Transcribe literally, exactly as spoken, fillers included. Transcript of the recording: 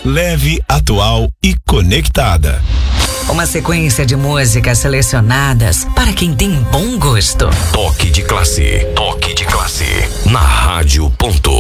leve, atual e conectada. Uma sequência de músicas selecionadas para quem tem bom gosto. Toque de classe, toque de classe, na Rádio Ponto.